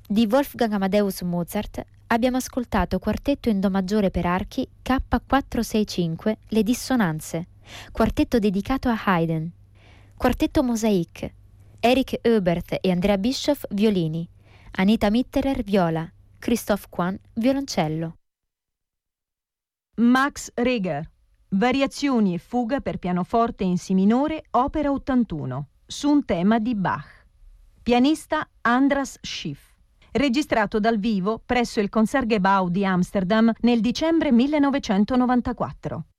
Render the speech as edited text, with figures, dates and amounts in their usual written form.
Di Wolfgang Amadeus Mozart abbiamo ascoltato Quartetto in Do maggiore per archi K465 Le dissonanze, quartetto dedicato a Haydn. Quartetto Mosaic, Erich Oebert e Andrea Bischoff violini, Anita Mitterer viola, Christoph Kwan violoncello. Max Reger, Variazioni e fuga per pianoforte in si minore, opera 81, su un tema di Bach. Pianista Andras Schiff. Registrato dal vivo presso il Concertgebouw di Amsterdam nel dicembre 1994.